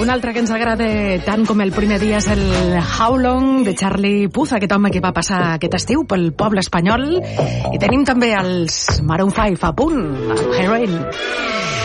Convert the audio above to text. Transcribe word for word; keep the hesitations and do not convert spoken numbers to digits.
Un altre que ens agrada tant com el primer dia és el How Long de Charlie Puth, aquest home que va passar aquest estiu pel poble espanyol. I tenim també els Maroon five a punt, amb Heroin.